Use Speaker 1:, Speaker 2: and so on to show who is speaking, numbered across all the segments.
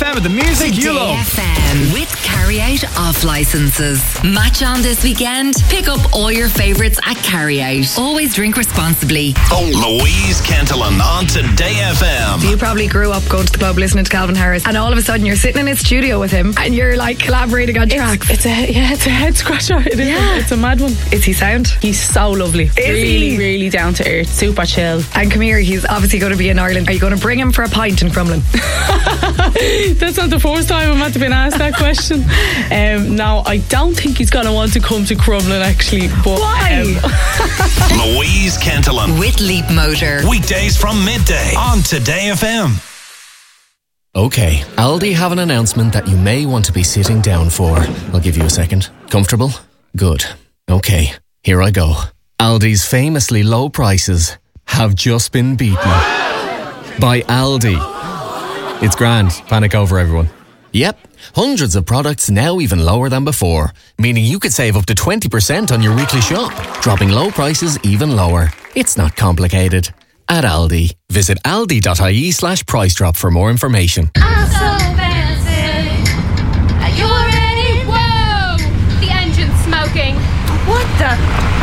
Speaker 1: FM with the music you love.
Speaker 2: FM with Carryout off licenses. Match on this weekend? Pick up all your favourites at Carryout. Always drink responsibly.
Speaker 3: Louise Cantillon on Today FM.
Speaker 4: You probably grew up going to the club listening to Calvin Harris, and all of a sudden you're sitting in his studio with him and you're like collaborating on tracks.
Speaker 5: It's a head scratcher. It is.
Speaker 4: Yeah.
Speaker 5: It's a mad one.
Speaker 4: Is he sound?
Speaker 5: He's so lovely. Really, really down to earth. Super chill.
Speaker 4: And come here, he's obviously going to be in Ireland. Are you going to bring him for a pint in Crumlin?
Speaker 5: That's not the first time I'm had to been asked that question. No, I don't think he's going to want to come to Crumlin actually. But,
Speaker 4: why?
Speaker 3: Louise Cantillon
Speaker 2: with Leap Motor.
Speaker 3: Weekdays from midday on Today FM.
Speaker 6: Okay, Aldi have an announcement that you may want to be sitting down for. I'll give you a second. Comfortable? Good. Okay, here I go. Aldi's famously low prices have just been beaten by Aldi. It's grand. Panic over, everyone. Yep, hundreds of products now even lower than before, meaning you could save up to 20% on your weekly shop, dropping low prices even lower. It's not complicated. At Aldi, visit aldi.ie/price drop for more information.
Speaker 7: I'm so fancy. Are you ready? Whoa! The engine's smoking.
Speaker 8: What the?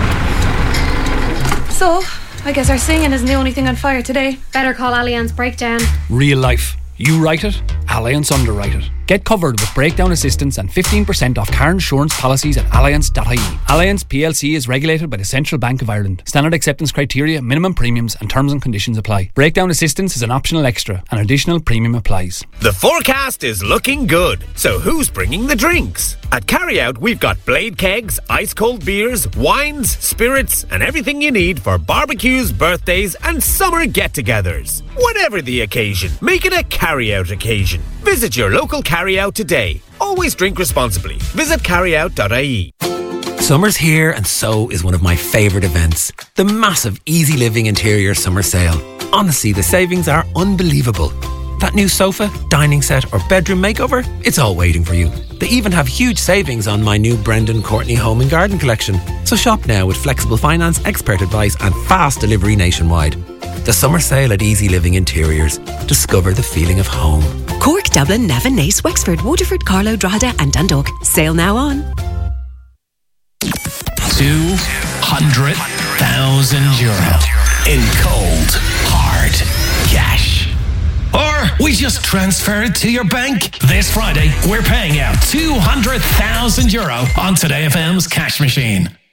Speaker 8: So, I guess our singing isn't the only thing on fire today.
Speaker 7: Better call Allianz Breakdown.
Speaker 9: Real life. You write it, Allianz underwrite it. Get covered with breakdown assistance and 15% off car insurance policies at allianz.ie. Allianz PLC is regulated by the Central Bank of Ireland. Standard acceptance criteria, minimum premiums and terms and conditions apply. Breakdown assistance is an optional extra. An additional premium applies.
Speaker 10: The forecast is looking good. So who's bringing the drinks? At Carryout, we've got blade kegs, ice cold beers, wines, spirits, and everything you need for barbecues, birthdays, and summer get-togethers. Whatever the occasion, make it a Carryout occasion. Visit your local Carryout today. Always drink responsibly. Visit carryout.ie.
Speaker 11: Summer's here, and so is one of my favourite events, the massive Easy Living Interior Summer Sale. Honestly, the savings are unbelievable. That new sofa, dining set or bedroom makeover, it's all waiting for you. They even have huge savings on my new Brendan Courtney Home and Garden collection. So shop now with flexible finance, expert advice and fast delivery nationwide. The summer sale at Easy Living Interiors. Discover the feeling of home.
Speaker 12: Cork, Dublin, Navan, Naas, Wexford, Waterford, Carlow, Drogheda and Dundalk. Sale now on.
Speaker 3: 200,000 euro in cold, hard cash. Or we just transfer it to your bank. This Friday, we're paying out 200,000 euro on Today FM's cash machine.